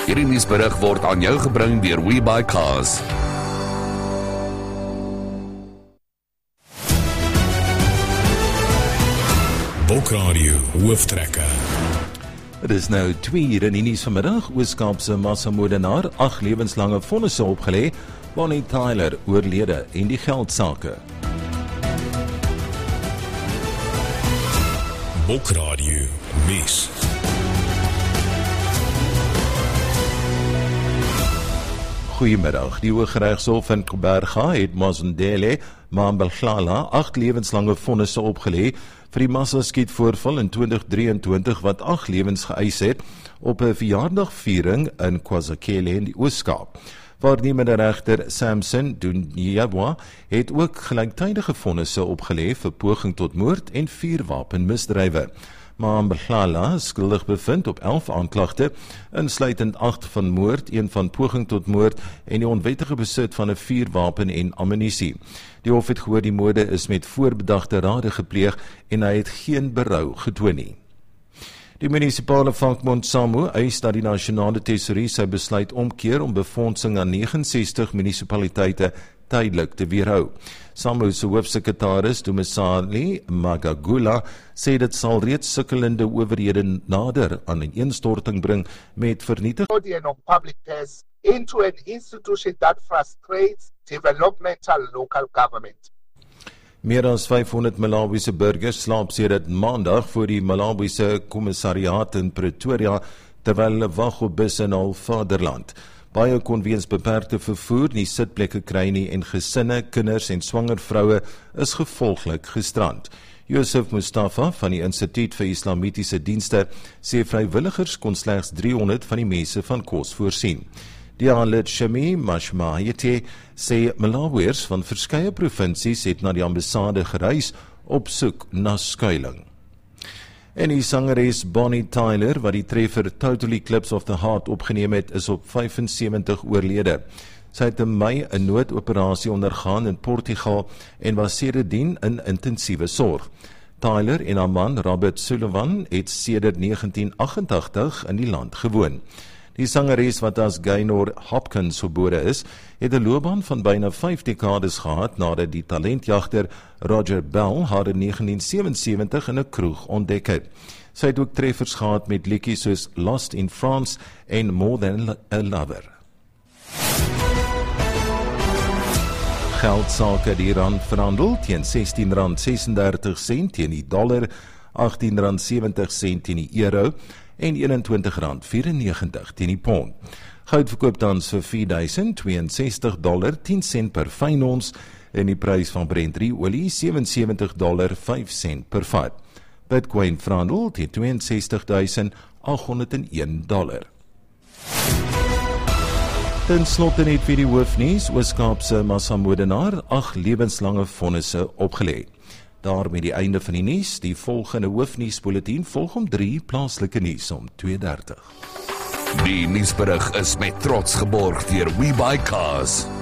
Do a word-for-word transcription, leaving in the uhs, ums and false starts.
Hierdie nuusberig word aan jou gebring deur WeBuyCars. Bokradio hooftrekke. Het is nou twee uur in die nuus vanmiddag. Oos-Kaapse massamoordenaar, ag lewenslange vonnisse opgelê, Bonnie Tyler oorlede en die geldsake. Bokradio nuus. Goeiemiddag. Die Hooggeregshof in Kuberga het Mazondele Mambelhlala agt lewenslange vonnisse opgelê vir die massaskietvoorval in twintig drieëntwintig wat agt lewens geëis het op 'n verjaardagviering in KwaZulu in die Oos-Kaap. Waarnemende regter Samson Dunyabwa het ook gelyktydige vonnisse opgelê vir poging tot moord en vuurwapenmisdrywe. Mambelhlala is skuldig bevind op elf aanklagte, insluitend agt van moord, een van poging tot moord en die onwettige besit van 'n vuurwapen en ammunisie. Die hof het gehoor die moorde is met voorbedagte rade gepleeg en hy het geen berou getoon nie. Die munisipale vakbond SAMWU eis dat die nasionale tesourie sy besluit omkeer om befondsing aan ses nege ses munisipaliteite tydelik te weerhou. SAMWU se hoofsekretaris Dumisani Magagula sê dit sal reeds sukkelende owerhede nader aan 'n ineenstorting bring met vernietiging of public purse into an institution that frustrates developmental local government. Meer as vyfhonderd Malawiese burgers slaap sedert maandag voor die Malawiese kommissariaat in Pretoria terwyl hulle wag op busse in hul vaderland. Baie kon weens beperkte vervoer nie sitplekke kry nie en gesinne, kinders en swanger vroue is gevolglik gestrand. Joseph Mustafa van die Instituut vir Islamitiese Dienste sê vrywilligers kon slegs driehonderd van die mense van kos voorsien. Dialet Shami Mashmayete sê Malawiërs van verskeie provinsies het na die ambassade gereis op soek na skuiling. En die sangeres Bonnie Tyler, wat die treffer Total Eclipse of the Heart opgeneem het, is op vyfensewentig oorlede. Sy het in Mei 'n noodoperasie ondergaan in Portugal en was sedertdien in intensiewe sorg. Tyler en haar man Robert Sullivan het sedert negentien agt-en-tagtig in die land gewoon. Die sangeres wat as Gaynor Hopkins gebore is, het 'n loopbaan van byna vyf dekades gehad nadat die talentjagter Roger Bell haar in negentien sewensewentig in 'n kroeg ontdek het. Sy het ook treffers gehad met liedjies soos Lost in France en More Than a Lover. Geldsake: die rand verhandel teen sestien rand sesendertig sent teen die dollar, agttien rand sewentig sent teen die euro en eenentwintig rand vyfennegentig teen die pond. Goud verkoop tans vir vier duisend tweeënsestig dollar tien sent per fyn ons en die prys van Brent drie olie sewensewentig dollar vyf sent per vat. Bitcoin verhandel teen tweeënsestig duisend agthonderd en een dollar. Ten slotte net vir die hoofnuus: Oos-Kaapse massamoordenaar, ag lewenslange vonnisse opgelê. Daarmee die einde van die nuus. Die volgende hoofnuusbulletin volg om drie, plaaslike nuus om twee dertig. Die nuusberig is met trots geborg deur WeBuyCars.